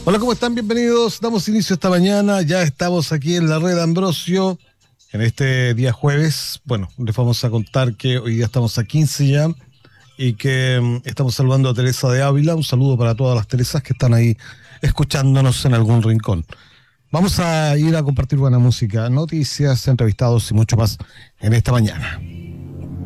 Hola, ¿cómo están? Bienvenidos. Damos inicio esta mañana. Ya estamos aquí en la red Ambrosio en este día jueves. Bueno, les vamos a contar que hoy día estamos a 15 ya y que estamos saludando a Teresa de Ávila. Un saludo para todas las Teresas que están ahí escuchándonos en algún rincón. Vamos a ir a compartir buena música, noticias, entrevistados y mucho más en esta mañana.